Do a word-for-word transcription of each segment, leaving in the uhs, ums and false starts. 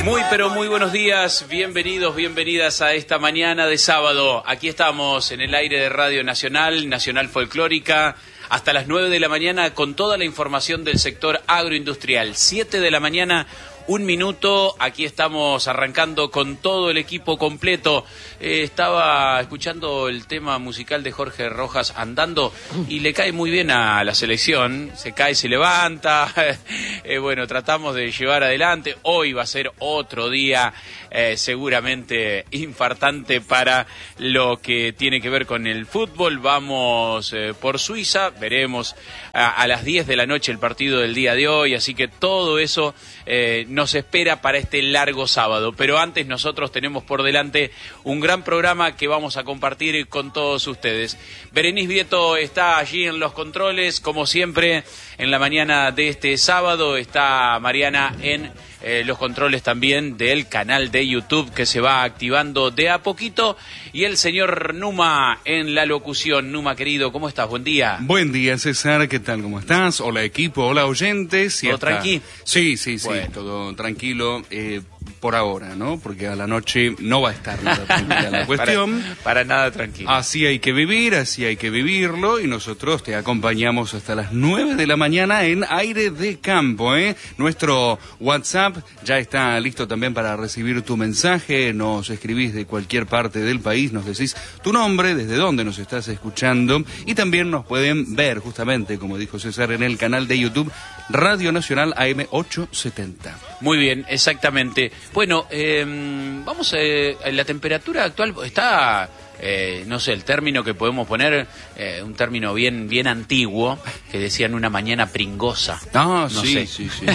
Muy pero muy buenos días, bienvenidos, bienvenidas a esta mañana de sábado. Aquí estamos en el aire de Radio Nacional, Nacional Folclórica, hasta las nueve de la mañana con toda la información del sector agroindustrial. siete de la mañana, un minuto, aquí estamos arrancando con todo el equipo completo. Eh, estaba escuchando el tema musical de Jorge Rojas, Andando, y le cae muy bien a la selección, se cae, se levanta. eh, bueno, tratamos de llevar adelante. Hoy va a ser otro día eh, seguramente infartante para lo que tiene que ver con el fútbol. Vamos eh, por Suiza, veremos a, a las diez de la noche el partido del día de hoy, así que todo eso eh, nos espera para este largo sábado. Pero antes nosotros tenemos por delante un gran programa que vamos a compartir con todos ustedes. Berenice Vieto está allí en los controles, como siempre, en la mañana de este sábado. Está Mariana en eh, los controles también del canal de YouTube, que se va activando de a poquito. Y el señor Numa en la locución. Numa, querido, ¿cómo estás? Buen día. Buen día, César. ¿Qué tal? ¿Cómo estás? Hola, equipo. Hola, oyentes. ¿Todo hasta... tranqui? Sí, sí, sí. Bueno. Todo tranquilo. Eh, por ahora, ¿no? Porque a la noche no va a estar nada tranquila la cuestión. Para, para nada tranquilo. Así hay que vivir, así hay que vivirlo, y nosotros te acompañamos hasta las nueve de la mañana en Aire de Campo, ¿eh? Nuestro WhatsApp ya está listo también para recibir tu mensaje. Nos escribís de cualquier parte del país, nos decís tu nombre, desde dónde nos estás escuchando, y también nos pueden ver, justamente, como dijo César, en el canal de YouTube Radio Nacional A M ochocientos setenta. Muy bien, exactamente. Bueno, eh, vamos, eh, la temperatura actual está, eh, no sé, el término que podemos poner, eh, un término bien bien antiguo, que decían una mañana pringosa. Ah, no sí, sé. sí, sí,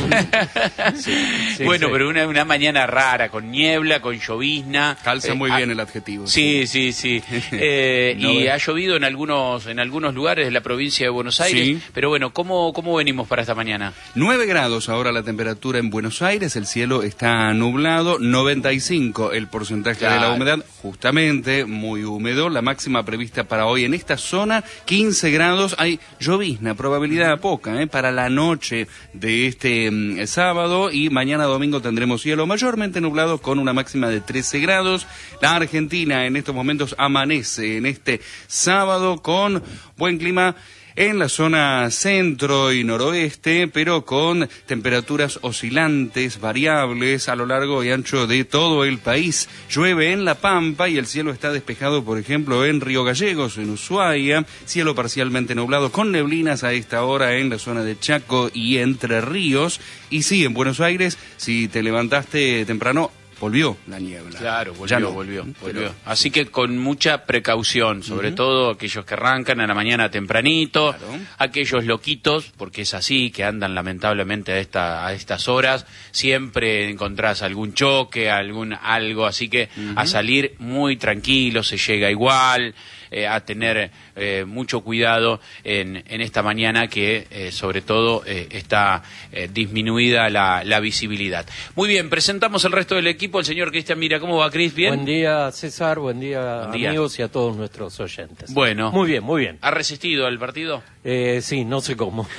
sí, sí. Bueno, sí. pero una, una mañana rara, con niebla, con llovizna. Calza eh, muy ah, bien el adjetivo. Sí, sí, sí. Eh, no, y bueno. ha llovido en algunos en algunos lugares de la provincia de Buenos Aires. Sí. Pero bueno, ¿cómo, ¿cómo venimos para esta mañana? nueve grados ahora la temperatura en Buenos Aires, el cielo está nublado, noventa y cinco el porcentaje claro. de la humedad, justamente muy húmedo, la máxima prevista para hoy en esta zona, quince grados, hay llovizna, probabilidad poca, ¿eh? Para la noche de este mm, sábado, y mañana domingo tendremos cielo mayormente nublado con una máxima de trece grados. La Argentina en estos momentos amanece en este sábado con buen clima en la zona centro y noroeste, pero con temperaturas oscilantes, variables a lo largo y ancho de todo el país. Llueve en La Pampa y el cielo está despejado, por ejemplo, en Río Gallegos, en Ushuaia, cielo parcialmente nublado con neblinas a esta hora en la zona de Chaco y Entre Ríos. Y sí, en Buenos Aires, si te levantaste temprano, volvió la niebla. Claro, volvió, ya no, volvió, volvió. Pero... Así que con mucha precaución, sobre uh-huh. todo aquellos que arrancan a la mañana tempranito, claro. Aquellos loquitos, porque es así, que andan lamentablemente a esta a estas horas, siempre encontrás algún choque, algún algo, así que uh-huh. a salir muy tranquilo, se llega igual, eh, a tener eh, mucho cuidado en, en esta mañana que eh, sobre todo eh, está eh, disminuida la, la visibilidad. Muy bien, presentamos el resto del equipo. El señor Cristian Mira, ¿cómo va, Cris? ¿Bien? Buen día, César, buen día, Buen día, amigos, y a todos nuestros oyentes. Bueno. Muy bien, muy bien. ¿Ha resistido al partido? Eh, sí, no sé cómo.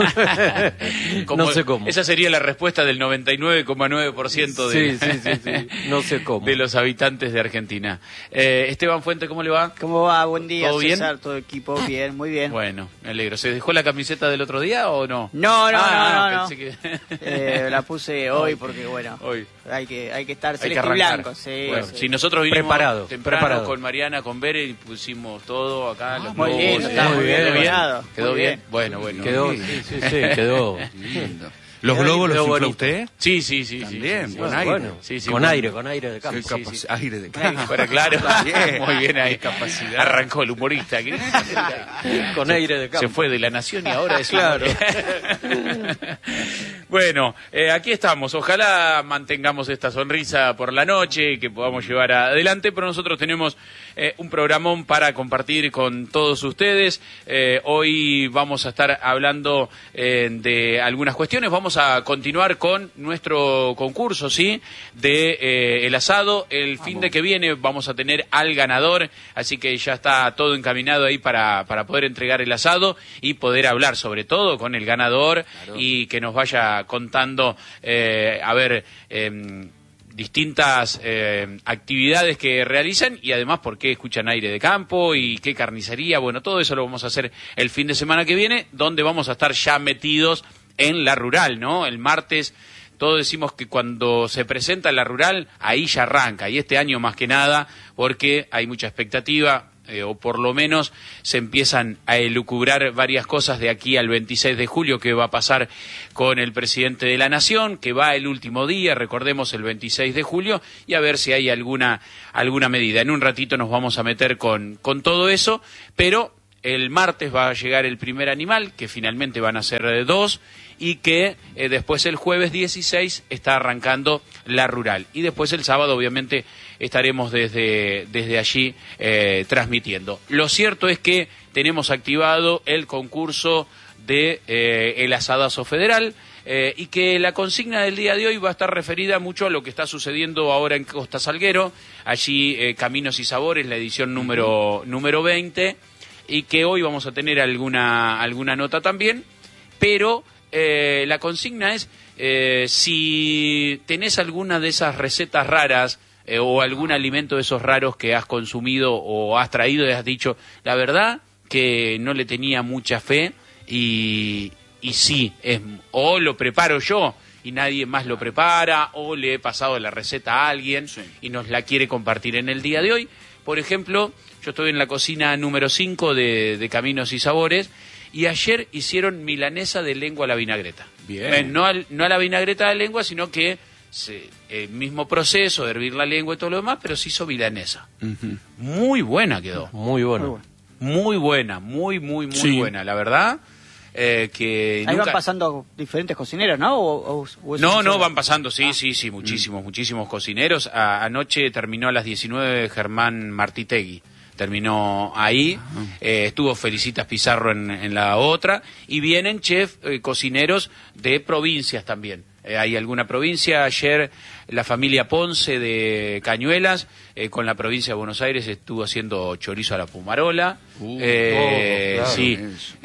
Como, no sé cómo. Esa sería la respuesta del noventa y nueve coma nueve por ciento de, sí, sí, sí, sí. No sé cómo. de los habitantes de Argentina. Eh, Esteban Fuente, ¿cómo le va? ¿Cómo va? Buen día, ¿Todo bien? César, todo el equipo, bien, muy bien. Bueno, me alegro. ¿Se dejó la camiseta del otro día o no? No, no, ah, no, no. Pensé que... eh, la puse hoy porque, bueno, hoy. hay que hay que estar Hay que celeste y arrancar. blanco. Sí, Bueno, sí. si nosotros vinimos Preparado, temprano preparado. con Mariana, con Bere, y pusimos todo acá. Ah, los muy globos, bien, está está muy bien, preparado. ¿Quedó Muy bien? bien. Bueno, bueno. Quedó, sí, sí, sí, quedó. lindo. ¿Los Quedó globos los quedó infla bonito. usted? Sí, sí, sí. También, sí, sí, buen sí. aire. Bueno, Sí, sí, con bueno. aire, con aire de campo. Qué capac- sí, sí. aire de campo. Bueno, claro. Bien. Muy bien ahí. Qué capacidad. Arrancó el humorista. Con aire de campo. Se fue de La Nación y ahora es Claro. Bueno, eh, aquí estamos. Ojalá mantengamos esta sonrisa por la noche y que podamos llevar adelante, pero nosotros tenemos eh, un programón para compartir con todos ustedes. Eh, hoy vamos a estar hablando eh, de algunas cuestiones. Vamos a continuar con nuestro concurso, ¿sí? De eh, el asado. El vamos. Fin de que viene vamos a tener al ganador, así que ya está todo encaminado ahí para, para poder entregar el asado y poder hablar sobre todo con el ganador, claro. Y que nos vaya contando, eh, a ver... Eh, distintas eh, actividades que realizan y además por qué escuchan Aire de Campo y qué carnicería. Bueno, todo eso lo vamos a hacer el fin de semana que viene, donde vamos a estar ya metidos en la rural, ¿no? El martes, todos decimos que cuando se presenta la rural, ahí ya arranca, y este año más que nada, porque hay mucha expectativa, eh, o por lo menos se empiezan a elucubrar varias cosas de aquí al veintiséis de julio, que va a pasar con el presidente de la Nación, que va el último día, recordemos el veintiséis de julio, y a ver si hay alguna, alguna medida. En un ratito nos vamos a meter con, con todo eso, pero el martes va a llegar el primer animal, que finalmente van a ser eh, dos, y que eh, después el jueves dieciséis está arrancando la rural. Y después el sábado, obviamente, estaremos desde, desde allí eh, transmitiendo. Lo cierto es que tenemos activado el concurso de eh, el asadazo federal, eh, y que la consigna del día de hoy va a estar referida mucho a lo que está sucediendo ahora en Costa Salguero, allí eh, Caminos y Sabores, la edición número, número veinte, y que hoy vamos a tener alguna, alguna nota también, pero eh, la consigna es eh, si tenés alguna de esas recetas raras eh, o algún alimento de esos raros que has consumido o has traído y has dicho, la verdad que no le tenía mucha fe y, y sí, es, o lo preparo yo y nadie más lo prepara, o le he pasado la receta a alguien sí. y nos la quiere compartir en el día de hoy. Por ejemplo, yo estoy en la cocina número cinco de, de Caminos y Sabores, y ayer hicieron milanesa de lengua a la vinagreta. Bien. Eh, no, al, no a la vinagreta de lengua, sino que se, el mismo proceso de hervir la lengua y todo lo demás, pero se hizo milanesa. Uh-huh. Muy buena quedó. Muy buena. Muy buena, muy, muy, muy sí. buena, la verdad. Eh, que Ahí nunca... van pasando diferentes cocineros, ¿no? ¿O, o, o no, no, van pasando, sí, ah. sí, sí, muchísimos, mm. muchísimos cocineros. A, anoche terminó a las diecinueve Germán Martitegui. Terminó ahí, eh, estuvo Felicitas Pizarro en, en la otra, y vienen chef, eh, cocineros de provincias también. Eh, hay alguna provincia, ayer la familia Ponce de Cañuelas, eh, con la provincia de Buenos Aires, estuvo haciendo chorizo a la pumarola. Uh, eh, oh, claro, sí,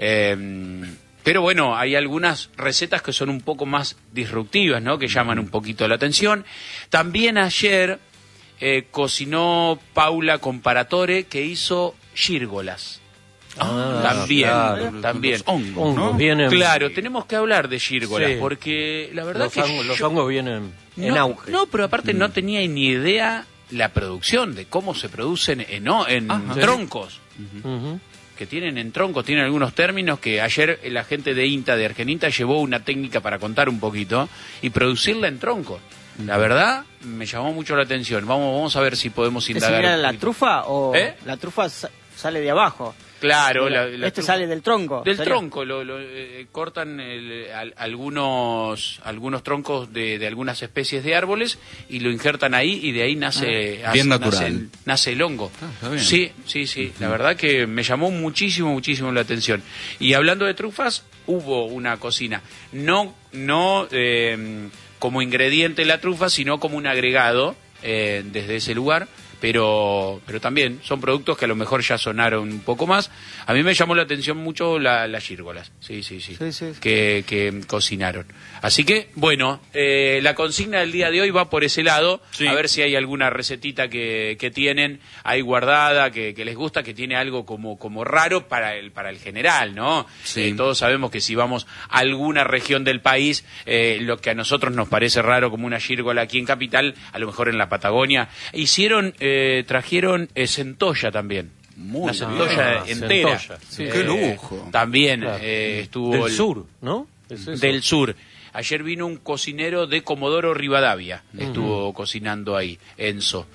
eh, pero bueno, hay algunas recetas que son un poco más disruptivas, ¿no? Que llaman un poquito la atención. También ayer... Eh, cocinó Paula Comparatore, que hizo gírgolas. Ah, también, claro, también. Hongos, ¿no? Vienen... Claro, tenemos que hablar de gírgolas, sí. porque la verdad los que hongos, yo... los hongos vienen no, en auge. No, pero aparte mm. no tenía ni idea la producción, de cómo se producen en, en Ajá. troncos. Uh-huh. Uh-huh. Que tienen en troncos, tienen algunos términos que ayer la gente de INTA, de Argeninta, llevó una técnica para contar un poquito y producirla en troncos. La verdad, me llamó mucho la atención. Vamos, vamos a ver si podemos indagar. ¿Es la trufa o ¿Eh? la trufa sale de abajo? Claro. La, la, la este trufa, sale del tronco. Del ¿sería? tronco. Lo, lo, eh, cortan el, al, algunos algunos troncos de, de algunas especies de árboles y lo injertan ahí y de ahí nace, ah, bien hace, natural. nace, el, nace el hongo. Ah, está bien. Sí, sí, sí. Uh-huh. La verdad que me llamó muchísimo, muchísimo la atención. Y hablando de trufas, hubo una cocina. No, no... Eh, como ingrediente la trufa, sino como un agregado eh, desde ese lugar, pero pero también son productos que a lo mejor ya sonaron un poco más. A mí me llamó la atención mucho la, las gírgolas, sí, sí, sí, sí, sí. Que, que cocinaron. Así que, bueno, eh, la consigna del día de hoy va por ese lado, sí. A ver si hay alguna recetita que, que tienen ahí guardada, que, que les gusta, que tiene algo como, como raro para el, para el general, ¿no? Sí. Eh, todos sabemos que si vamos a alguna región del país, eh, lo que a nosotros nos parece raro como una gírgola aquí en Capital, a lo mejor en la Patagonia, hicieron, eh, trajeron eh, centolla también. Muy una centolla ah, entera. Centolla. Sí. Eh, ¡Qué lujo! También claro. eh, estuvo... Del el, sur, ¿no? ¿Es eso? Del sur. Ayer vino un cocinero de Comodoro Rivadavia, uh-huh. estuvo cocinando ahí, Enzo,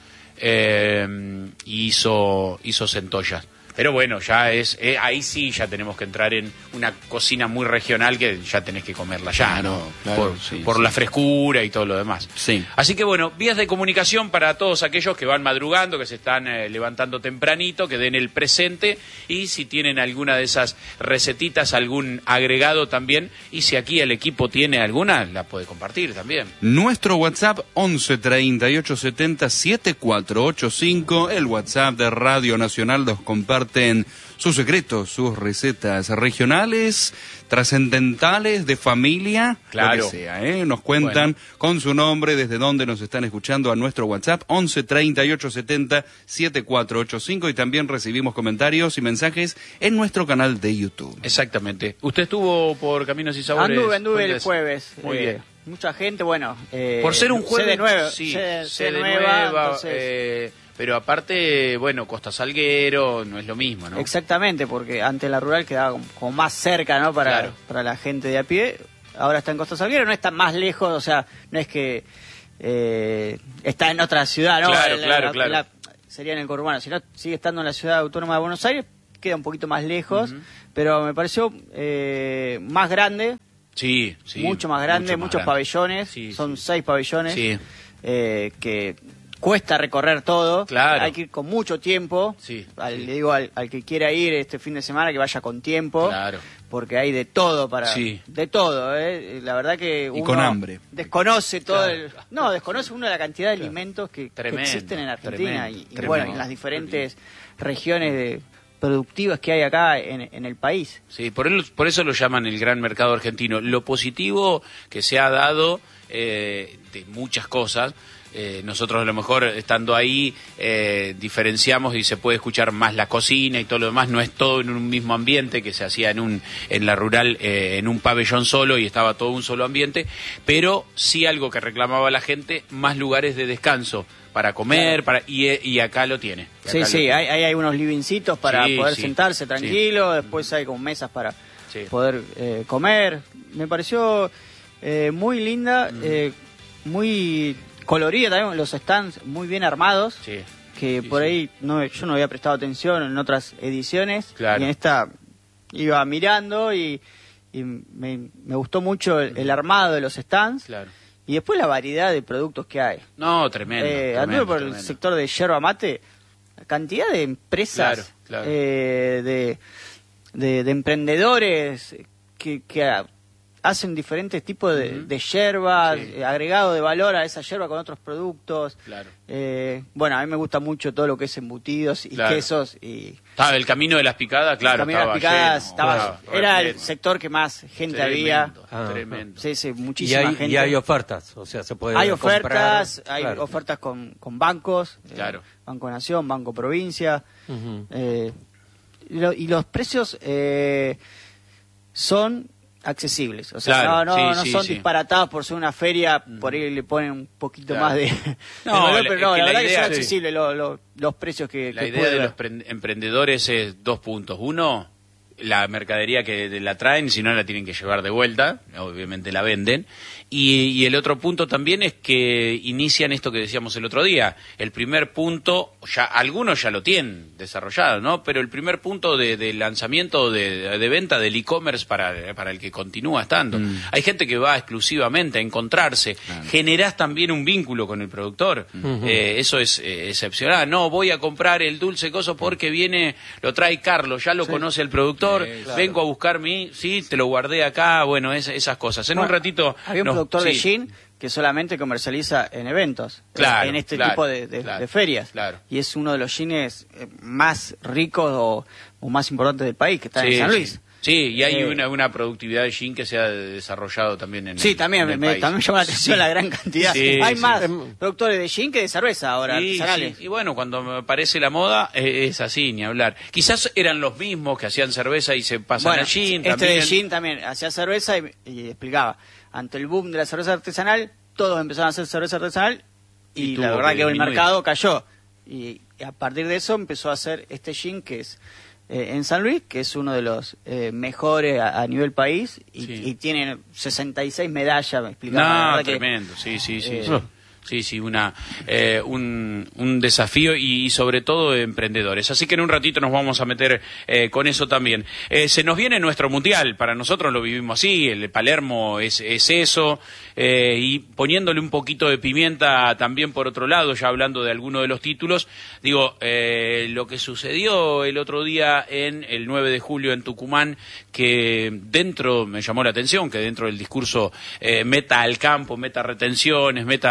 eh, y hizo, hizo centollas. Pero bueno, ya es, eh, ahí sí ya tenemos que entrar en una cocina muy regional que ya tenés que comerla ya, claro, ¿no? Claro, por sí, por sí. la frescura y todo lo demás. Sí. Así que bueno, vías de comunicación para todos aquellos que van madrugando, que se están eh, levantando tempranito, que den el presente, y si tienen alguna de esas recetitas, algún agregado también, y si aquí el equipo tiene alguna, la puede compartir también. Nuestro WhatsApp once treinta y ocho setenta setenta y cuatro ochenta y cinco, el WhatsApp de Radio Nacional nos comparte comparten sus secretos, sus recetas regionales, trascendentales, de familia, claro. lo que sea, ¿eh? Nos cuentan bueno. con su nombre, desde dónde nos están escuchando a nuestro WhatsApp, once treinta y ocho setenta setenta y cuatro ochenta y cinco, y también recibimos comentarios y mensajes en nuestro canal de YouTube. Exactamente. ¿Usted estuvo por Caminos y Sabores? Anduve, anduve el jueves. Muy eh, bien. Mucha gente, bueno... Eh, por ser un jueves... Sede nueva. Sí, sede, sede, sede nueva, nueva entonces... eh, pero aparte, bueno, Costa Salguero no es lo mismo, ¿no? Exactamente, porque antes la rural quedaba como, como más cerca, ¿no? Para, claro. para la gente de a pie. Ahora está en Costa Salguero, no está más lejos, o sea, no es que eh, está en otra ciudad, ¿no? Claro, la, claro, la, claro. La, sería en el conurbano, si no, sigue estando en la ciudad autónoma de Buenos Aires, queda un poquito más lejos, uh-huh. pero me pareció eh, más grande. Sí, sí. Mucho más grande, mucho más muchos grande. pabellones, sí, son sí. seis pabellones, sí. eh, que cuesta recorrer todo, claro. hay que ir con mucho tiempo, sí, al, sí. le digo al, al que quiera ir este fin de semana que vaya con tiempo, claro. porque hay de todo para, sí. de todo, ¿eh? La verdad que uno y con hambre. desconoce todo, claro. el, no, desconoce uno la cantidad de claro. alimentos que, tremendo, que existen en Argentina tremendo, y, y tremendo. bueno, en las diferentes regiones de productivas que hay acá en, en el país. Sí, por, el, por eso lo llaman el gran mercado argentino. Lo positivo que se ha dado eh, de muchas cosas, eh, nosotros a lo mejor estando ahí eh, diferenciamos y se puede escuchar más la cocina y todo lo demás, no es todo en un mismo ambiente que se hacía en un en la rural, eh, en un pabellón solo y estaba todo un solo ambiente, pero sí algo que reclamaba la gente, más lugares de descanso para comer, claro. para y, y acá lo tiene. Sí, lo sí, tiene. Hay, hay unos livingcitos para sí, poder sí, sentarse tranquilo, sí. Después hay como mesas para sí. poder eh, comer. Me pareció eh, muy linda, mm. eh, muy colorida también, los stands muy bien armados, sí. que sí, por sí. ahí no, yo no había prestado atención en otras ediciones, claro. y en esta iba mirando y, y me, me gustó mucho el, el armado de los stands. Claro. Y después la variedad de productos que hay. No, tremendo. Eh, tremendo anduve por tremendo. el sector de yerba mate, la cantidad de empresas, claro, claro. Eh, de, de, de emprendedores que, que hacen diferentes tipos de, uh-huh. de yerba, sí. eh, agregado de valor a esa yerba con otros productos. Claro. Eh, bueno, a mí me gusta mucho todo lo que es embutidos y claro. quesos. Y estaba el camino de las picadas, claro. El camino de las picadas lleno, estaba, claro, era repleto. el sector que más gente Tremendo, había. Ah, tremendo. Sí, sí, Y muchísima hay, gente. y hay ofertas, o sea, se puede Hay comprar, ofertas, hay claro. ofertas con, con bancos, claro. eh, Banco Nación, Banco Provincia, Uh-huh. eh, y, lo, y los precios eh, son accesibles, o sea, claro, no, no, sí, no sí, son sí. disparatados por ser una feria, uh-huh. por ahí le ponen un poquito claro. más de, no, de valor, la, pero no, que la, la verdad idea, que son sí. accesibles lo, lo, los precios que, La que idea puede de ver. los emprendedores es dos puntos. Uno, la mercadería que la traen, si no la tienen que llevar de vuelta, obviamente la venden. Y, y el otro punto también es que inician esto que decíamos el otro día. El primer punto, ya algunos ya lo tienen desarrollado, ¿no? Pero el primer punto de, de lanzamiento de, de venta del e-commerce para, para el que continúa estando. Mm. Hay gente que va exclusivamente a encontrarse. Claro. Generás también un vínculo con el productor. Uh-huh. Eh, eso es eh, excepcional. No, voy a comprar el dulce coso porque viene, lo trae Carlos, ya lo sí. conoce el productor. Sí, claro. Vengo a buscar mi, sí, te lo guardé acá. Bueno, es, esas cosas. En bueno, un ratito... Había un nos, productor sí. de gin que solamente comercializa en eventos, claro, en este claro, tipo de, de, claro, de ferias. Claro. Y es uno de los gines más ricos o, o más importantes del país, que está sí, en San Luis. Sí. Sí, y hay eh, una, una productividad de gin que se ha desarrollado también en Sí, el, también, en el me, país. también llama la atención sí. la gran cantidad. Sí, hay sí. más productores de gin que de cerveza ahora, sí, artesanales. Sí. Y bueno, cuando aparece la moda, eh, es así, ni hablar. Quizás eran los mismos que hacían cerveza y se pasan bueno, al gin. Este también. de gin también hacía cerveza y, y explicaba. Ante el boom de la cerveza artesanal, todos empezaron a hacer cerveza artesanal y, y la verdad que, que el mercado cayó. Y, y a partir de eso empezó a hacer este gin que es eh, en San Luis, que es uno de los eh, mejores a, a nivel país y, sí. y tiene sesenta y seis medallas, me explicaba. No, tremendo, que, sí, sí, sí. Eh, sí. Sí, sí, una, eh, un, un desafío y, y sobre todo emprendedores. Así que en un ratito nos vamos a meter eh, con eso también. Eh, se nos viene nuestro mundial, para nosotros lo vivimos así, el Palermo es, es eso, eh, y poniéndole un poquito de pimienta también por otro lado, ya hablando de alguno de los títulos, digo, eh, lo que sucedió el otro día en el nueve de julio en Tucumán, que dentro, me llamó la atención, que dentro del discurso eh, meta al campo, meta retenciones, meta...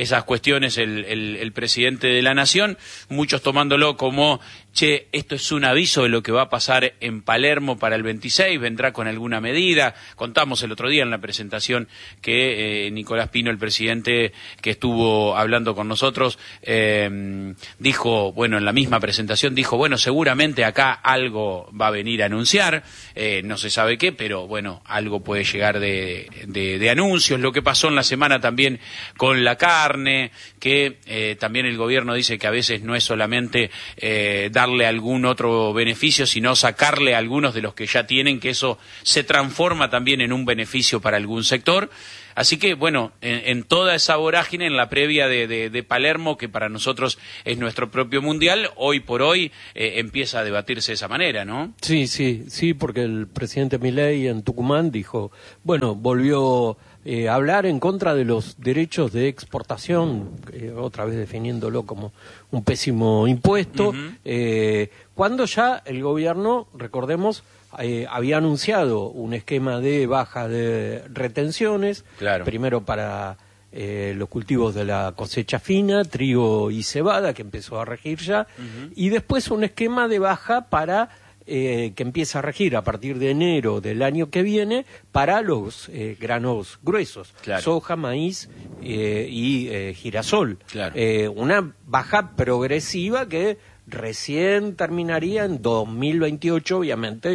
esas cuestiones el, el, el presidente de la Nación, muchos tomándolo como, che, esto es un aviso de lo que va a pasar en Palermo para el veintiséis, vendrá con alguna medida. Contamos el otro día en la presentación que eh, Nicolás Pino, el presidente que estuvo hablando con nosotros, eh, dijo, bueno, en la misma presentación dijo, bueno, seguramente acá algo va a venir a anunciar, eh, no se sabe qué, pero bueno, algo puede llegar de, de, de anuncios. Lo que pasó en la semana también con la carne, que eh, también el gobierno dice que a veces no es solamente eh, darle algún otro beneficio, sino sacarle a algunos de los que ya tienen, que eso se transforma también en un beneficio para algún sector. Así que, bueno, en, en toda esa vorágine, en la previa de, de, de Palermo, que para nosotros es nuestro propio mundial, hoy por hoy eh, empieza a debatirse de esa manera, ¿no? Sí, sí, sí, porque el presidente Milei en Tucumán dijo, bueno, volvió eh, a hablar en contra de los derechos de exportación, eh, otra vez definiéndolo como un pésimo impuesto, uh-huh. eh, cuando ya el gobierno, recordemos, Eh, había anunciado un esquema de baja de retenciones, claro. primero para eh, los cultivos de la cosecha fina, trigo y cebada, que empezó a regir ya, uh-huh. y después un esquema de baja para eh, que empieza a regir a partir de enero del año que viene para los eh, granos gruesos, claro. soja, maíz eh, y eh, girasol. Claro. Eh, una baja progresiva que recién terminaría en dos mil veintiocho, obviamente,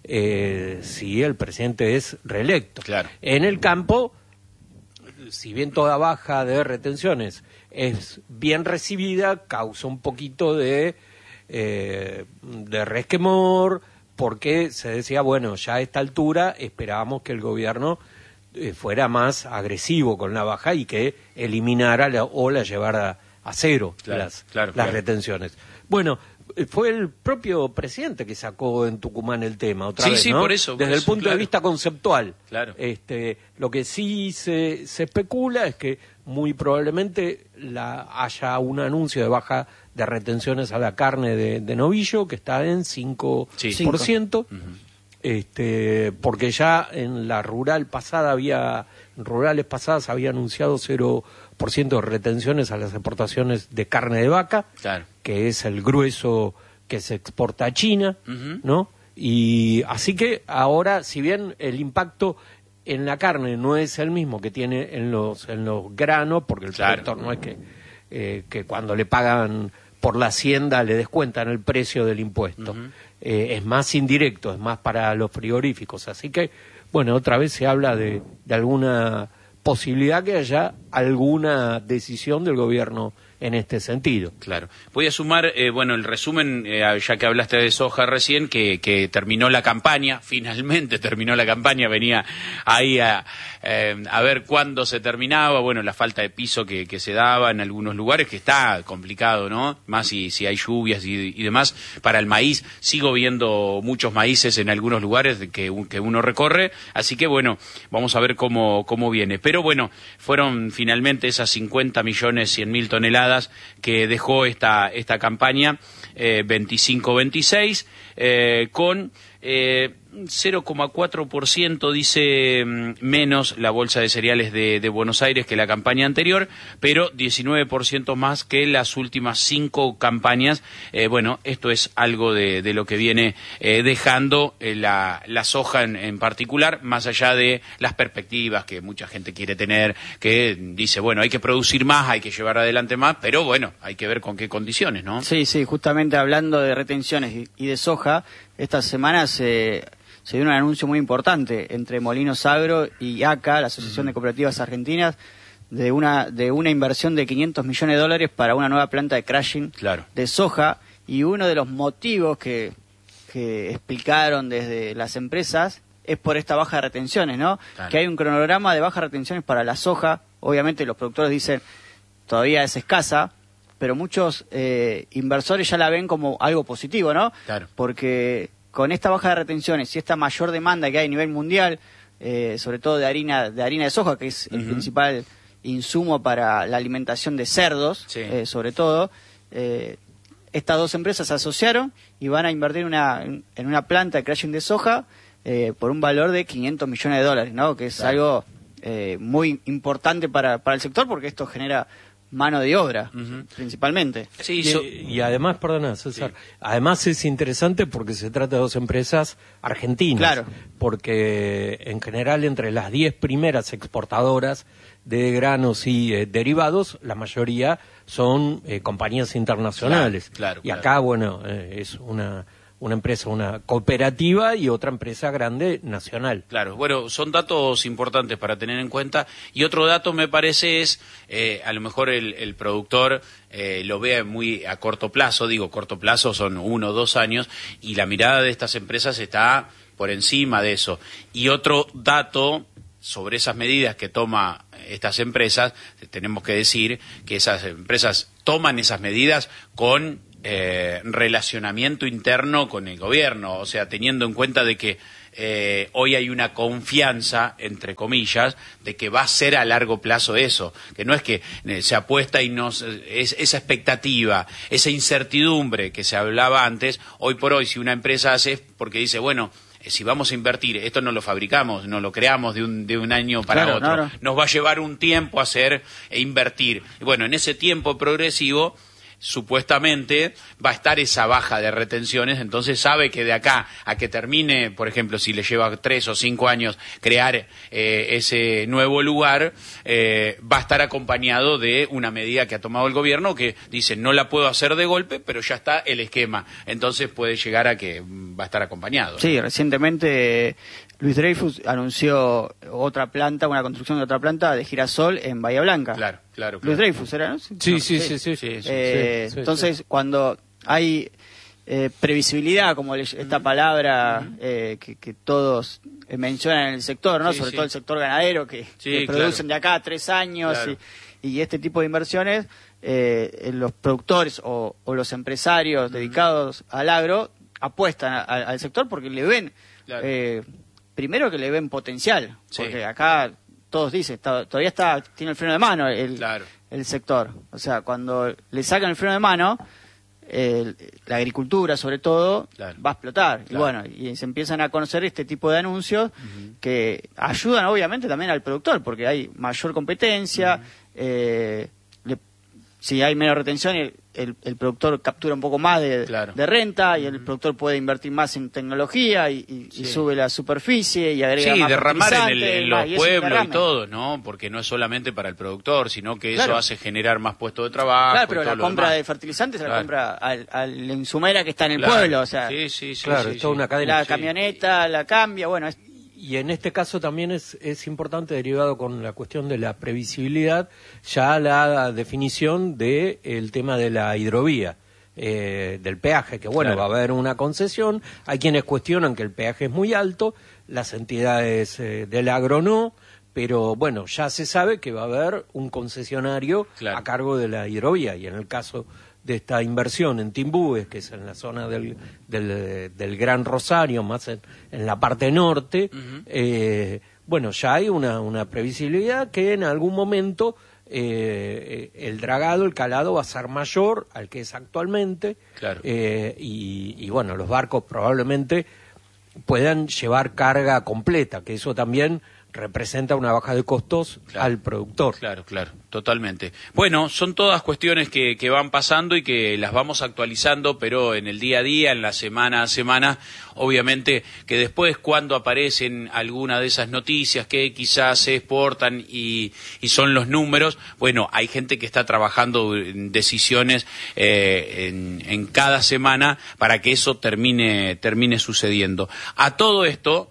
Eh, si el presidente es reelecto. Claro. En el campo, si bien toda baja de retenciones es bien recibida, causa un poquito de, eh, de resquemor, porque se decía, bueno, ya a esta altura esperábamos que el gobierno eh, fuera más agresivo con la baja y que eliminara la, o la llevara a cero claro, las, claro, las claro. retenciones. Bueno, fue el propio presidente que sacó en Tucumán el tema otra sí, vez, sí, ¿no? por eso, por desde eso, el punto claro. de vista conceptual. Claro. Este, lo que sí se, se especula es que muy probablemente la, haya un anuncio de baja de retenciones a la carne de, de novillo, que está en cinco por ciento, sí. uh-huh. este, porque ya en la rural pasada había, en rurales pasadas había anunciado cero por ciento de retenciones a las exportaciones de carne de vaca, claro. que es el grueso que se exporta a China, uh-huh. ¿no? Y así que ahora, si bien el impacto en la carne no es el mismo que tiene en los en los granos, porque el claro. productor no es que eh, que cuando le pagan por la hacienda le descuentan el precio del impuesto, uh-huh. eh, es más indirecto, es más para los frigoríficos, así que, bueno, otra vez se habla de, de alguna posibilidad que haya alguna decisión del gobierno en este sentido. Claro. Voy a sumar, eh, bueno, el resumen, eh, ya que hablaste de soja recién, que, que terminó la campaña, finalmente terminó la campaña, venía ahí a, eh, a ver cuándo se terminaba, bueno, la falta de piso que, que se daba en algunos lugares, que está complicado, ¿no? Más si, si hay lluvias y, y demás. Para el maíz, sigo viendo muchos maíces en algunos lugares que, que uno recorre, así que bueno, vamos a ver cómo, cómo viene. Pero bueno, fueron finalmente esas cincuenta millones cien mil toneladas que dejó esta esta campaña eh, veinticinco veintiséis eh, con eh, cero coma cuatro por ciento dice menos la bolsa de cereales de, de Buenos Aires que la campaña anterior, pero diecinueve por ciento más que las últimas cinco campañas. Eh, bueno, esto es algo de, de lo que viene eh, dejando eh, la, la soja en, en particular, más allá de las perspectivas que mucha gente quiere tener, que dice, bueno, hay que producir más, hay que llevar adelante más, pero bueno, hay que ver con qué condiciones, ¿no? Sí, sí, justamente hablando de retenciones y, y de soja, esta semana se... se dio un anuncio muy importante entre Molinos Agro y A C A, la Asociación de Cooperativas Argentinas, de una de una inversión de quinientos millones de dólares para una nueva planta de crushing claro. de soja, y uno de los motivos que, que explicaron desde las empresas es por esta baja de retenciones, ¿no? Claro. Que hay un cronograma de baja de retenciones para la soja. Obviamente los productores dicen todavía es escasa, pero muchos eh, inversores ya la ven como algo positivo, ¿no? Claro. Porque con esta baja de retenciones y esta mayor demanda que hay a nivel mundial, eh, sobre todo de harina de harina de soja, que es el uh-huh. principal insumo para la alimentación de cerdos, sí. eh, sobre todo, eh, estas dos empresas se asociaron y van a invertir una, en una planta de crushing de soja eh, por un valor de quinientos millones de dólares, ¿no? Que es claro. algo eh, muy importante para, para el sector, porque esto genera mano de obra, uh-huh. principalmente. Sí, y, so... y además, perdona, César, sí. además es interesante porque se trata de dos empresas argentinas. Claro. Porque en general entre las diez primeras exportadoras de granos y eh, derivados, la mayoría son eh, compañías internacionales. Claro, claro, y acá, claro. bueno, eh, es una... una empresa, una cooperativa y otra empresa grande nacional. Claro, bueno, son datos importantes para tener en cuenta. Y otro dato me parece es, eh, a lo mejor el, el productor eh, lo vea muy a corto plazo, digo corto plazo son uno o dos años, y la mirada de estas empresas está por encima de eso. Y otro dato sobre esas medidas que toma estas empresas, tenemos que decir que esas empresas toman esas medidas con Eh, relacionamiento interno con el gobierno, o sea, teniendo en cuenta de que eh, hoy hay una confianza, entre comillas, de que va a ser a largo plazo eso, que no es que eh, se apuesta y no es esa expectativa, esa incertidumbre que se hablaba antes, hoy por hoy si una empresa hace es porque dice, bueno, eh, si vamos a invertir, esto no lo fabricamos, no lo creamos de un, de un año para claro, otro, claro. Nos va a llevar un tiempo hacer e invertir, y bueno, en ese tiempo progresivo supuestamente va a estar esa baja de retenciones, entonces sabe que de acá a que termine, por ejemplo, si le lleva tres o cinco años crear eh, ese nuevo lugar, eh, va a estar acompañado de una medida que ha tomado el gobierno que dice no la puedo hacer de golpe, pero ya está el esquema, entonces puede llegar a que va a estar acompañado, ¿no? Sí, recientemente Luis Dreyfus anunció otra planta, una construcción de otra planta de girasol en Bahía Blanca. Claro, claro. claro. Luis Dreyfus era, ¿no? Sí, sí, sí, sí. sí, sí, eh, sí, sí entonces, sí. cuando hay eh, previsibilidad, como esta palabra eh, que, que todos eh, mencionan en el sector, ¿no? Sí, Sobre sí. todo el sector ganadero, que, Sí, que claro. producen de acá a tres años Claro. y, y este tipo de inversiones, eh, los productores o, o los empresarios dedicados al agro apuestan a, a, al sector porque le ven... Claro. Eh, primero que le ven potencial, Sí. porque acá todos dicen, está, todavía está tiene el freno de mano el, Claro. el sector. O sea, cuando le sacan el freno de mano, el- la agricultura sobre todo Claro. va a explotar. Claro. Y bueno, y se empiezan a conocer este tipo de anuncios uh-huh. que ayudan obviamente también al productor, porque hay mayor competencia, uh-huh. eh, le, si hay menos retención, el, el, el productor captura un poco más de, Claro. de renta y el Uh-huh. productor puede invertir más en tecnología y, y, Sí. y sube la superficie y agrega Sí, más derramar en, el- fertilizante, en más, los y es un pueblos y derrame. todo, ¿no? Porque no es solamente para el productor, sino que eso Claro. hace generar más puestos de trabajo. Claro, y pero todo la lo compra demás. de fertilizantes se Claro. la compra al, al insumera que está en el Claro. pueblo, o sea, Sí, sí, sí. Claro, sí, es toda sí. una cadena. la Sí. camioneta la cambia, bueno, es, Y en este caso también es, es importante, derivado con la cuestión de la previsibilidad, ya la definición del el tema de la hidrovía, eh, del peaje, que bueno, Claro. va a haber una concesión. Hay quienes cuestionan que el peaje es muy alto, las entidades eh, del agro no, pero bueno, ya se sabe que va a haber un concesionario Claro. a cargo de la hidrovía, y en el caso de esta inversión en Timbúes, que es en la zona del, del, del Gran Rosario, más en, en la parte norte, Uh-huh. eh, bueno, ya hay una, una previsibilidad que en algún momento eh, el dragado, el calado va a ser mayor al que es actualmente, Claro. eh, y, y bueno, los barcos probablemente puedan llevar carga completa, que eso también representa una baja de costos Claro. al productor. Claro, claro, totalmente. Bueno, son todas cuestiones que, que van pasando y que las vamos actualizando, pero en el día a día, en la semana a semana, obviamente que después cuando aparecen alguna de esas noticias que quizás se exportan y, y son los números, bueno, hay gente que está trabajando en decisiones eh, en, en cada semana para que eso termine, termine sucediendo. A todo esto...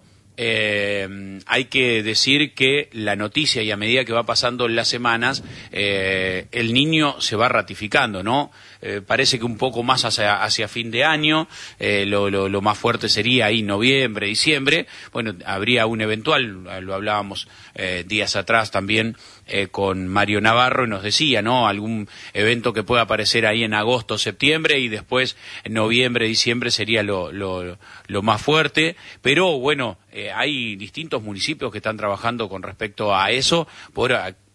Eh, hay que decir que la noticia, y a medida que va pasando las semanas, eh, el niño se va ratificando, ¿no? Eh, parece que un poco más hacia, hacia fin de año, eh, lo, lo, lo más fuerte sería ahí noviembre, diciembre. Bueno, habría un eventual, lo hablábamos eh, días atrás también eh, con Mario Navarro, y nos decía, ¿no? Algún evento que pueda aparecer ahí en agosto, septiembre, y después en noviembre, diciembre sería lo, lo, lo más fuerte. Pero bueno, eh, hay distintos municipios que están trabajando con respecto a eso, por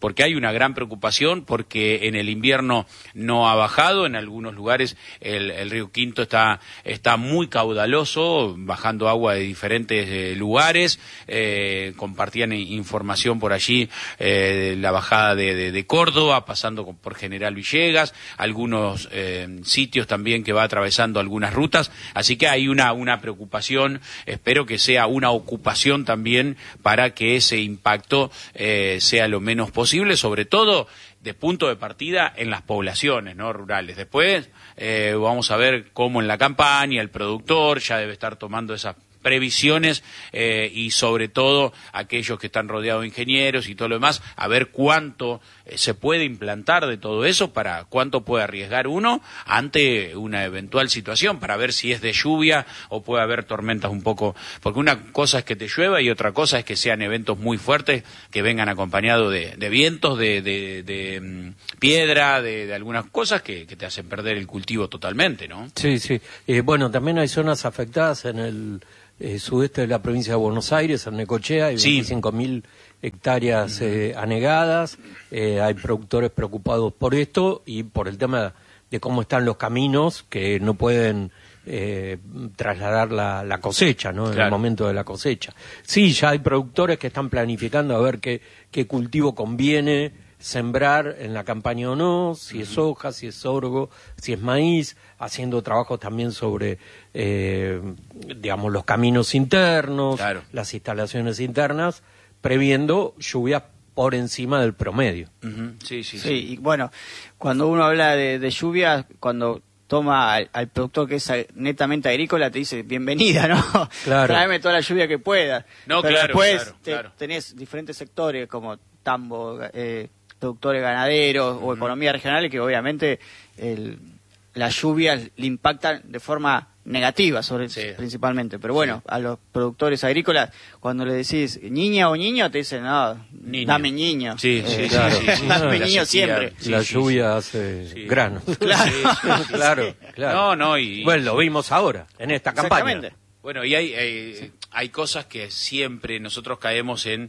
porque hay una gran preocupación, porque en el invierno no ha bajado, en algunos lugares el, el río Quinto está, está muy caudaloso, bajando agua de diferentes eh, lugares, eh, compartían información por allí, eh, la bajada de, de, de Córdoba, pasando por General Villegas, algunos eh, sitios también que va atravesando algunas rutas, así que hay una, una preocupación, espero que sea una ocupación también para que ese impacto eh, sea lo menos posible, sobre todo de punto de partida en las poblaciones, ¿no?, rurales. Después eh, vamos a ver cómo en la campaña el productor ya debe estar tomando esas previsiones eh, y sobre todo aquellos que están rodeados de ingenieros y todo lo demás, a ver cuánto eh, se puede implantar de todo eso, para cuánto puede arriesgar uno ante una eventual situación, para ver si es de lluvia o puede haber tormentas un poco, porque una cosa es que te llueva y otra cosa es que sean eventos muy fuertes que vengan acompañados de, de vientos, de, de, de um, piedra, de, de algunas cosas que, que te hacen perder el cultivo totalmente, ¿no? Sí, sí. Eh, bueno, también hay zonas afectadas en el Eh, sudeste de la provincia de Buenos Aires, en Necochea, hay veinticinco mil hectáreas eh, anegadas, eh, hay productores preocupados por esto y por el tema de cómo están los caminos, que no pueden eh, trasladar la, la cosecha, ¿no?, en claro. el momento de la cosecha. Sí, ya hay productores que están planificando a ver qué, qué cultivo conviene sembrar en la campaña o no, si uh-huh. es soja, si es sorgo, si es maíz, haciendo trabajos también sobre, eh, digamos, los caminos internos, claro. las instalaciones internas, previendo lluvias por encima del promedio. Uh-huh. Sí, sí, sí, sí. Y bueno, cuando uno habla de, de lluvias, cuando toma al, al productor que es netamente agrícola, te dice, bienvenida, ¿no? Claro. Tráeme toda la lluvia que pueda. No, Pero claro, después claro, te, claro. tenés diferentes sectores como tambo, eh, productores ganaderos uh-huh. o economía regional, que obviamente el, las lluvias le impactan de forma negativa, sobre sí. principalmente. Pero bueno, sí. a los productores agrícolas, cuando le decís niña o niño, te dicen, no, niño. dame niño. Sí, sí, eh, sí, claro. sí, sí, sí. Dame La niño sequía, siempre. sí, la sí, lluvia sí. hace Sí. granos. Claro. Sí, claro, Sí. claro. No, no, y... Bueno, lo vimos ahora, en esta campaña. Exactamente. Bueno, y hay, hay, sí. hay cosas que siempre nosotros caemos en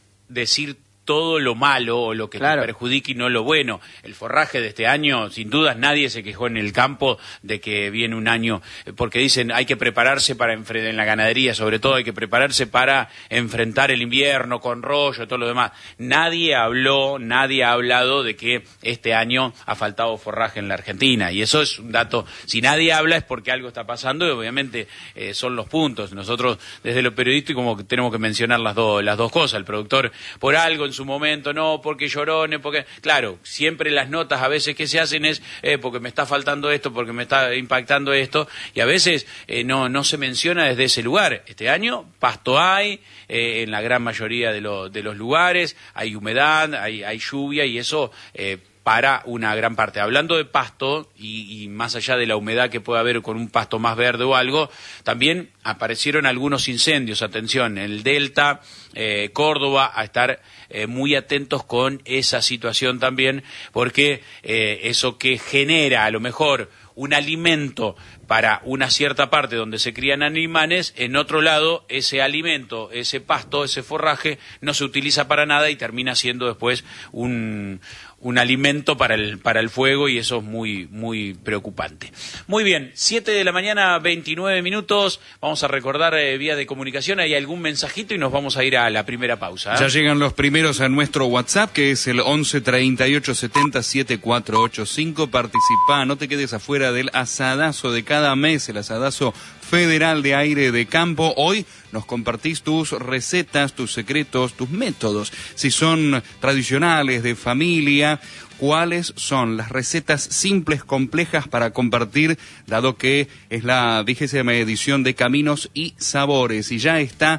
decir todo lo malo o lo que claro. te perjudique y no lo bueno. El forraje de este año, sin dudas, nadie se quejó en el campo de que viene un año, porque dicen hay que prepararse para enfrentar, en la ganadería sobre todo, hay que prepararse para enfrentar el invierno con rollo y todo lo demás. Nadie habló, nadie ha hablado de que este año ha faltado forraje en la Argentina, y eso es un dato. Si nadie habla es porque algo está pasando y obviamente eh, son los puntos. Nosotros desde lo periodístico como que tenemos que mencionar las, do, las dos cosas. El productor por algo en su momento, no, porque llorones, porque... Claro, siempre las notas a veces que se hacen es eh, porque me está faltando esto, porque me está impactando esto, y a veces eh, no, no se menciona desde ese lugar. Este año pasto hay, eh, en la gran mayoría de, lo, de los lugares, hay humedad, hay, hay lluvia, y eso... Eh, para una gran parte. Hablando de pasto, y, y más allá de la humedad que puede haber con un pasto más verde o algo, también aparecieron algunos incendios. Atención, en el Delta, eh, Córdoba, a estar eh, muy atentos con esa situación también, porque eh, eso que genera a lo mejor un alimento para una cierta parte donde se crían animales, en otro lado ese alimento, ese pasto, ese forraje no se utiliza para nada y termina siendo después un, un alimento para el, para el fuego, y eso es muy, muy preocupante. Muy bien, siete de la mañana, veintinueve minutos, vamos a recordar eh, vías de comunicación, hay algún mensajito y nos vamos a ir a la primera pausa. ¿eh? Ya llegan los primeros a nuestro WhatsApp, que es el once treinta y ocho setenta setenta y cuatro ochenta y cinco. Participa, no te quedes afuera del asadazo de cada mes, el asadazo federal de aire de campo. Hoy nos compartís tus recetas, tus secretos, tus métodos. Si son tradicionales, de familia, ¿cuáles son las recetas simples, complejas para compartir, dado que es la vigésima edición de Caminos y Sabores? Y ya está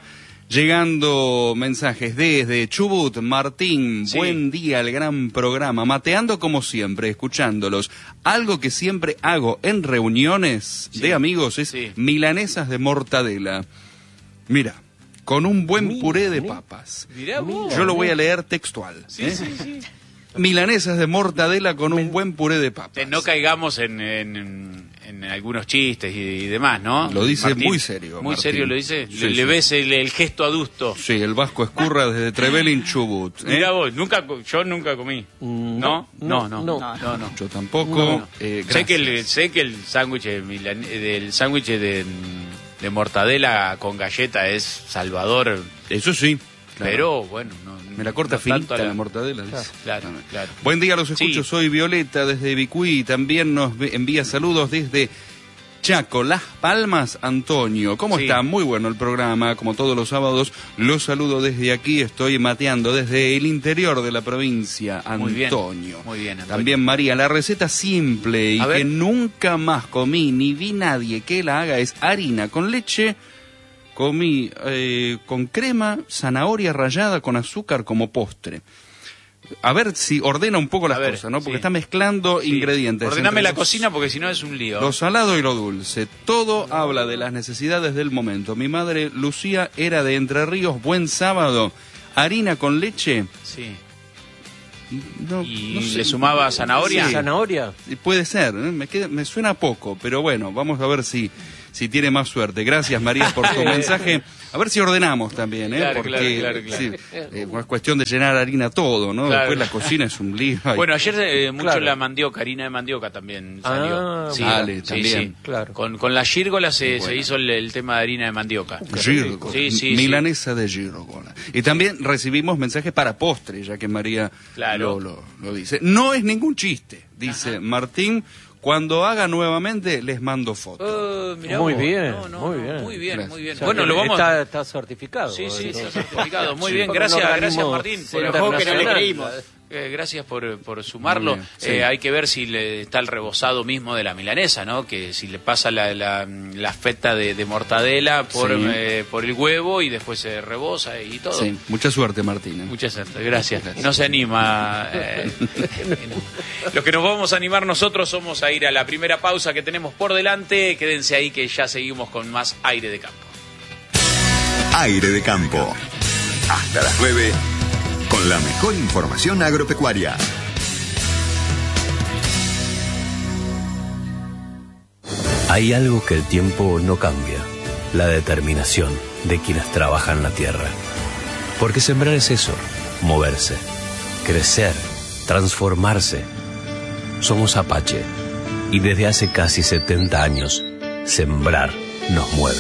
llegando mensajes desde Chubut. Martín, sí. Buen día, el gran programa. Mateando como siempre, escuchándolos. Algo que siempre hago en reuniones sí. de amigos es sí. milanesas de mortadela. Mira, con un buen mira, puré de papas. Mirá vos. Yo lo voy a leer textual. Sí, ¿eh? sí, sí. Milanesas de mortadela con un buen puré de papas. No caigamos en, en, en algunos chistes y, y demás, ¿no? Lo dice Martín, muy serio. Muy Martín. serio lo dice. Sí, le, sí. le ves el, el gesto adusto. Sí, el Vasco Escurra desde Trevelin, Chubut. ¿eh? Mira vos, nunca, co- yo nunca comí. ¿No? No, no, no, no. no, no. Yo tampoco. No, no. eh, sé que el, gracias. sé que el sándwich de milan- del sándwich de, de mortadela con galleta es salvador, Eso sí. claro. pero bueno, no, Me la corta no tanto finita a la, mortadela. dice. Claro, claro. Buen día, los escucho. Sí. Soy Violeta desde Vicuí. También nos ve- envía saludos desde Chaco, Las Palmas, Antonio. ¿Cómo Sí. está? Muy bueno el programa, como todos los sábados. Los saludo desde aquí. Estoy mateando desde el interior de la provincia, Muy bien, Antonio. muy bien, Antonio. También María, la receta simple y A ver. que nunca más comí ni vi nadie que la haga es harina con leche. Comí eh, con crema, zanahoria rallada con azúcar como postre. A ver si ordena un poco las A ver, cosas, ¿no? Porque sí. está mezclando Sí. ingredientes. Ordename entre la los- cocina porque si no es un lío. Lo salado y lo dulce. Todo habla de las necesidades del momento. Mi madre Lucía era de Entre Ríos. Buen sábado. Harina con leche. Sí. No, Y no sé. le sumaba zanahoria. Sí. ¿Zanahoria? Puede ser, ¿eh? me, queda- me suena poco, pero bueno, vamos a ver si, si tiene más suerte. Gracias, María, por tu mensaje. A ver si ordenamos también, ¿eh? Claro, Porque claro, claro, claro. sí, eh, es cuestión de llenar harina todo, ¿no? Claro. Después la cocina es un lío. Ay, Bueno, ayer eh, mucho Claro. la mandioca, harina de mandioca también salió. Ah, sí, vale, sí, también. sí. Claro. Con, con la gírgola se, Bueno. se hizo el, el tema de harina de mandioca. Gírgola, Sí, sí, sí. milanesa de gírgola. Y también recibimos mensajes para postre, ya que María Claro. lo, lo- lo dice. No es ningún chiste, dice Martín. Cuando haga nuevamente les mando fotos. Oh, mirá Muy vos. bien, No, no, muy no, bien. Muy bien, Gracias. muy bien. O sea, Bueno, que lo vamos Está, está certificado. Sí, sí, está Entonces. certificado. Muy Sí, bien, por un gracias, gracias organismo Martín. Por, Se enojó que no le internacional. creímos. eh, gracias por, por sumarlo. Muy bien, sí. Eh, hay que ver si le está el rebozado mismo de la milanesa, ¿no? Que si le pasa la, la, la feta de, de mortadela por, Sí. eh, por el huevo y después se reboza y todo. Sí, mucha suerte, Martín. ¿eh? Muchas gracias, gracias. Gracias. No se anima. eh, Lo que nos vamos a animar nosotros somos a ir a la primera pausa que tenemos por delante. Quédense ahí que ya seguimos con más aire de campo. Aire de Campo. Hasta las nueve, con la mejor información agropecuaria. Hay algo que el tiempo no cambia, la determinación de quienes trabajan la tierra. Porque sembrar es eso, moverse, crecer, transformarse. Somos Apache y desde hace casi setenta años, sembrar nos mueve.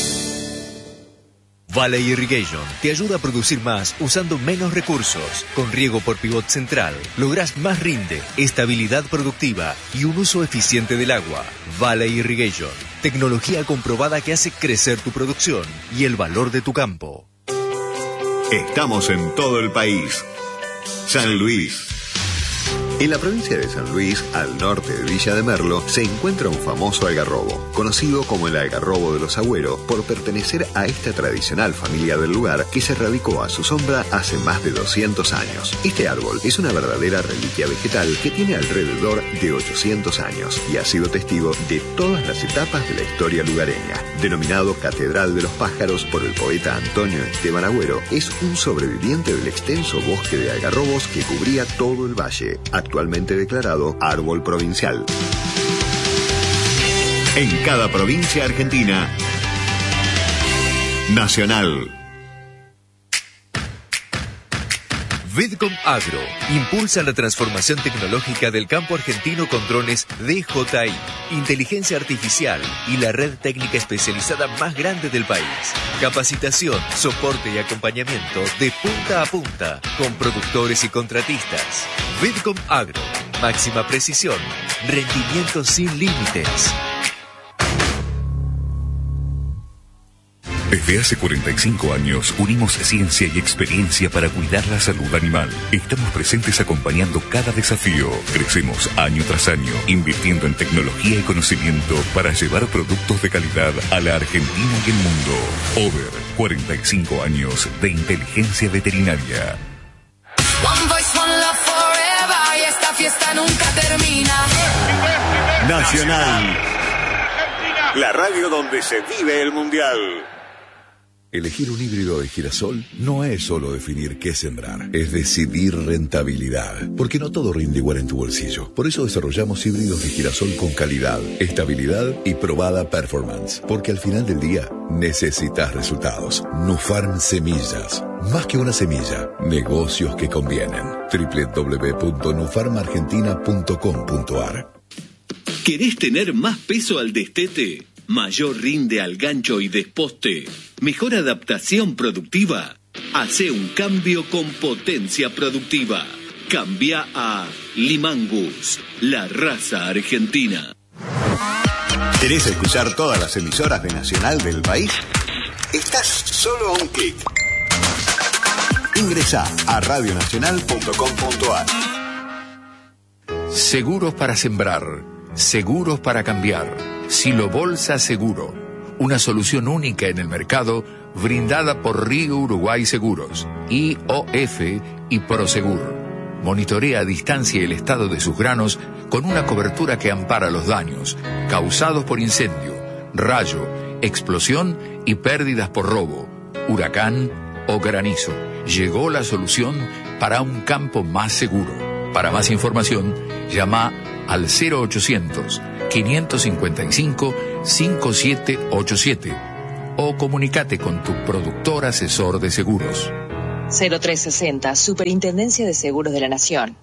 Valley Irrigation te ayuda a producir más usando menos recursos. Con riego por pivot central, lográs más rinde, estabilidad productiva y un uso eficiente del agua. Valley Irrigation, tecnología comprobada que hace crecer tu producción y el valor de tu campo. Estamos en todo el país. San Luis. En la provincia de San Luis, al norte de Villa de Merlo, se encuentra un famoso algarrobo, conocido como el algarrobo de los Agüeros, por pertenecer a esta tradicional familia del lugar que se radicó a su sombra hace más de doscientos años. Este árbol es una verdadera reliquia vegetal que tiene alrededor de ochocientos años y ha sido testigo de todas las etapas de la historia lugareña. Denominado Catedral de los Pájaros por el poeta Antonio Esteban Agüero, es un sobreviviente del extenso bosque de algarrobos que cubría todo el valle, actualmente declarado árbol provincial. En cada provincia argentina, nacional. Vidcom Agro impulsa la transformación tecnológica del campo argentino con drones D J I, inteligencia artificial y la red técnica especializada más grande del país. Capacitación, soporte y acompañamiento de punta a punta con productores y contratistas. Vidcom Agro, máxima precisión, rendimiento sin límites. Desde hace cuarenta y cinco años unimos ciencia y experiencia para cuidar la salud animal. Estamos presentes acompañando cada desafío. Crecemos año tras año, invirtiendo en tecnología y conocimiento para llevar productos de calidad a la Argentina y el mundo. Over, cuarenta y cinco años de inteligencia veterinaria. One voice, one love forever, y esta fiesta nunca termina. Nacional. La radio donde se vive el mundial. Elegir un híbrido de girasol no es solo definir qué sembrar, es decidir rentabilidad, porque no todo rinde igual en tu bolsillo. Por eso desarrollamos híbridos de girasol con calidad, estabilidad y probada performance, porque al final del día necesitas resultados. Nufarm Semillas, más que una semilla, negocios que convienen. doble u doble u doble u punto nufarm argentina punto com punto a r. ¿Querés tener más peso al destete? ¿Mayor rinde al gancho y desposte? ¿Mejor adaptación productiva? Hace un cambio con potencia productiva. Cambia a Limangus, la raza argentina. ¿Querés escuchar todas las emisoras de Nacional del país? Estás solo a un clic. Ingresá a radio nacional punto com punto a r. Seguros para sembrar, seguros para cambiar. Silo Bolsa Seguro, una solución única en el mercado brindada por Río Uruguay Seguros, I O F y Prosegur. Monitorea a distancia el estado de sus granos con una cobertura que ampara los daños causados por incendio, rayo, explosión y pérdidas por robo, huracán o granizo. Llegó la solución para un campo más seguro. Para más información, llama al cero ochocientos, quinientos cincuenta y cinco, cincuenta y siete ochenta y siete o comunícate con tu productor asesor de seguros. cero tres sesenta, Superintendencia de Seguros de la Nación.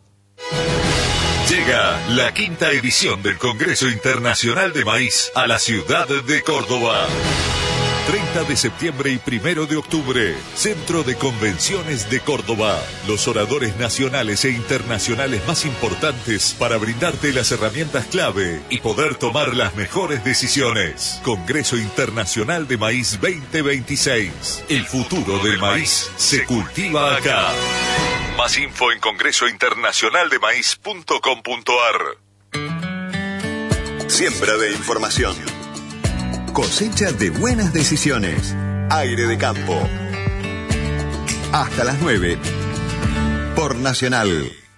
Llega la quinta edición del Congreso Internacional de Maíz a la ciudad de Córdoba. treinta de septiembre y primero de octubre, Centro de Convenciones de Córdoba. Los oradores nacionales e internacionales más importantes para brindarte las herramientas clave y poder tomar las mejores decisiones. Congreso Internacional de Maíz veinte veintiséis. El futuro del maíz se cultiva acá. Más info en congreso internacional de maíz punto com punto a r. Siembra de información. Cosecha de buenas decisiones. Aire de campo. Hasta las nueve. Por Nacional.